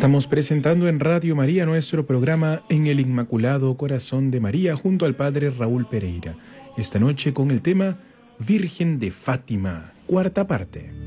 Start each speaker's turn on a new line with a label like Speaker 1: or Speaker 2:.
Speaker 1: Estamos presentando en Radio María nuestro programa En el Inmaculado Corazón de María junto al Padre Raúl Pereira. Esta noche con el tema Virgen de Fátima, cuarta parte.